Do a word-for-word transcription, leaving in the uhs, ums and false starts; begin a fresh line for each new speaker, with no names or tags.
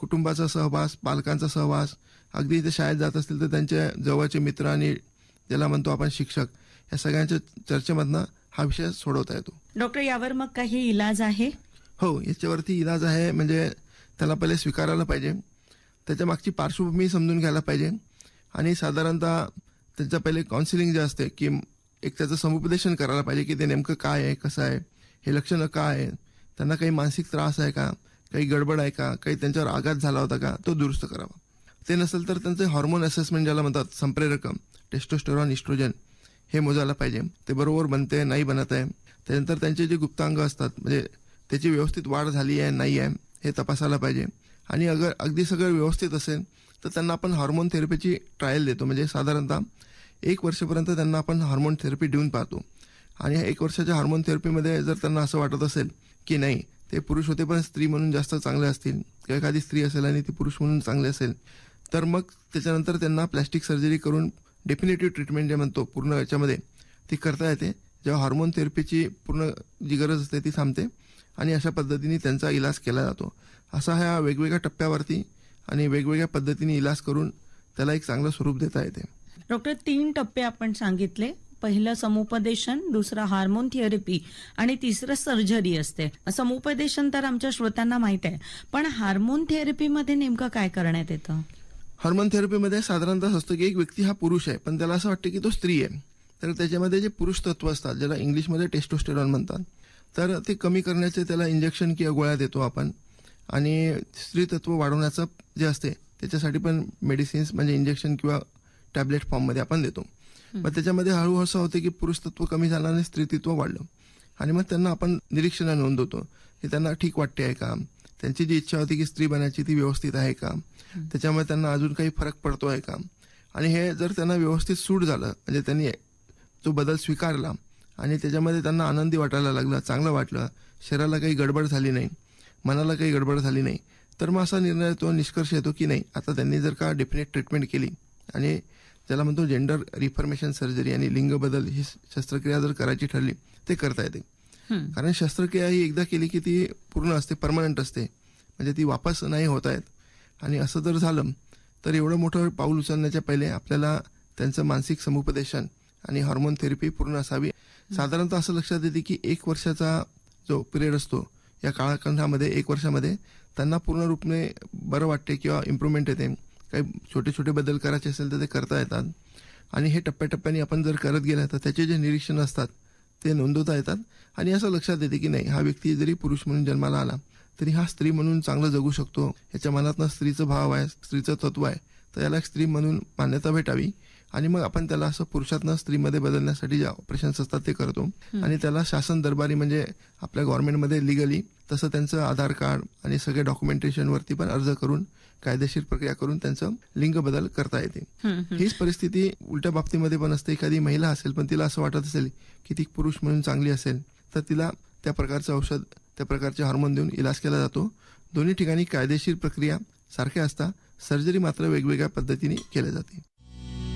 कुटुंबाचा सहवास, पालकांचा सहवास, अगदी ते शाळेत जात असतील तर त्यांच्या जवळचे मित्र आणि ज्याला म्हणतो आपण शिक्षक, या सगळ्यांच्या चर्चेमधनं हा विषय सोडवता येतो.
डॉक्टर, यावर मग काही इलाज आहे?
हो, याच्यावरती इलाज आहे. म्हणजे त्याला पहिले स्वीकारायला पाहिजे, त्याच्या मागची पार्श्वभूमी समजून घ्यायला पाहिजे आणि साधारणतः त्यांचं पहिले काउन्सिलिंग जे असते की एक त्याचं समुपदेशन करायला पाहिजे की ते नेमकं काय आहे, कसं आहे, हे लक्षणं काय आहे, त्यांना काही मानसिक त्रास आहे का, काही गडबड आहे का, काही त्यांच्यावर आघात झाला होता का, तो दुरुस्त करावा. ते नसेल तर त्यांचे हॉर्मोन असेसमेंट ज्याला म्हणतात, संप्रेरकम, टेस्टोस्टेरॉन, इस्ट्रोजन, हे मोजायला पाहिजे. ते बरोबर बनते नाही बनत आहे. त्यानंतर त्यांचे जे गुप्तांग असतात म्हणजे त्याची व्यवस्थित वाढ झाली आहे नाही आहे हे तपासायला पाहिजे. आणि अगर अगदी सगळं व्यवस्थित असेल तर त्यांना आपण हार्मोन थेरपीची ट्रायल देतो. म्हणजे साधारणतः एक वर्षापर्यंत त्यांना आपण हार्मोन थेरपी देऊन पाहतो. आणि एक वर्षाच्या हार्मोन थेरपीमध्ये जर त्यांना असं वाटत असेल की नाही ते पुरुष होते पण स्त्री म्हणून जास्त चांगले असतील किंवा एखादी स्त्री असेल आणि ती पुरुष म्हणून चांगले असेल तर मग त्याच्यानंतर त्यांना प्लॅस्टिक सर्जरी करून डेफिनेटिव्ह ट्रीटमेंट जे म्हणतो पूर्ण याच्यामध्ये ती करता येते. जेव्हा हार्मोन थेरपीची पूर्ण जी गरज असते ती थांबते आणि अशा पद्धतीने त्यांचा इलाज केला जातो. असा ह्या वेगवेगळ्या टप्प्यावरती आणि वेगवेगळ्या पद्धतीने इलाज करून त्याला एक चांगलं स्वरूप देता येते.
डॉक्टर, तीन टप्पे आपण सांगितले. पहिलं समुपदेशन, दुसरं हार्मोन थेरपी आणि तिसरं सर्जरी असते. समुपदेशन तर आमच्या श्रोत्यांना माहित आहे, पण हार्मोन थेरपीमध्ये नेमकं काय करण्यात येतं?
हार्मोन थेरपीमध्ये साधारणतः असतं की एक व्यक्ती हा पुरुष आहे पण त्याला असं वाटतं की तो स्त्री आहे. तर त्याच्यामध्ये जे पुरुष तत्व असतात ज्याला इंग्लिशमध्ये टेस्टोस्टेरॉन म्हणतात तर ते कमी करण्याचे त्याला इंजेक्शन किंवा गोळ्या देतो आपण. आणि स्त्री तत्व वाढवण्याचं जे असते त्याच्यासाठी पण मेडिसिन्स म्हणजे इंजेक्शन किंवा टॅबलेट फॉर्ममध्ये आपण देतो. मग त्याच्यामध्ये हळूहळू असं होतं की पुरुष तत्व कमी झालं आणि स्त्री तत्व वाढलं. आणि मग त्यांना आपण निरीक्षणं नोंदवतो की त्यांना ठीक वाटते आहे का, त्यांची जी इच्छा होती की स्त्री बनायची ती व्यवस्थित आहे का, त्याच्यामुळे त्यांना अजून काही फरक पडतो आहे का. आणि हे जर त्यांना व्यवस्थित सूट झालं म्हणजे त्यांनी तो बदल स्वीकारला आणि त्याच्यामध्ये त्यांना आनंदी वाटायला लागला, चांगलं वाटलं, शरीराला काही गडबड झाली नाही, मनाला काही गडबड झाली नाही, तर मग असा निर्णय येतो, निष्कर्ष येतो की नाही आता त्यांनी जर का डेफिनेट ट्रीटमेंट केली आणि ज्याला म्हणतो जेंडर रिफॉर्मेशन सर्जरी आणि लिंग बदल ही शस्त्रक्रिया जर करायची ठरली ते करता येते. कारण शस्त्रक्रिया ही एकदा केली की ती पूर्ण असते, परमनंट असते, म्हणजे ती वापस नाही होत आहेत. आणि असं जर झालं तर एवढं मोठं पाऊल उचलण्याच्या पहिले आपल्याला त्यांचं मानसिक समुपदेशन आणि हार्मोन थेरपी पूर्ण असावी. साधारणतः असं लक्षात येते की एक वर्षाचा जो पिरियड असतो या काळखंडामध्ये एक वर्षामध्ये त्यांना पूर्ण रूपने बरं वाटते किंवा इम्प्रूव्हमेंट येते. काही छोटे छोटे बदल करायचे असेल तर ते करता येतात. आणि हे टप्प्याटप्प्याने आपण जर करत गेलं तर त्याचे जे निरीक्षण असतात ते नोंदवता येतात. आणि असं लक्षात येते की नाही हा व्यक्ती जरी पुरुष म्हणून जन्माला आला तरी हा स्त्री म्हणून चांगलं जगू शकतो, याच्या मनातनं स्त्रीचं भाव आहे, स्त्रीचं तत्व आहे, तर याला एक स्त्री म्हणून मान्यता भेटावी. आणि मग आपण त्याला असं पुरुषातनं स्त्रीमध्ये बदलण्यासाठी जे ऑपरेशन्स असतात ते करतो. आणि त्याला शासन दरबारी म्हणजे आपल्या गव्हर्नमेंटमध्ये लिगली तसं त्यांचं आधार कार्ड आणि सगळे डॉक्युमेंटेशनवरती पण अर्ज करून कायदेशीर प्रक्रिया करून त्यांचं लिंग बदल करता येते. हीच परिस्थिती उलट्या बाबतीमध्ये पण असते. एखादी महिला असेल पण तिला असं वाटत असेल की ती पुरुष म्हणून चांगली असेल तर तिला त्या प्रकारचं औषध, त्या प्रकारचे हार्मोन देऊन इलाज केला जातो. दोन्ही ठिकाणी कायदेशीर प्रक्रिया सारख्या असतात, सर्जरी मात्र वेगवेगळ्या पद्धतीने केली जाते.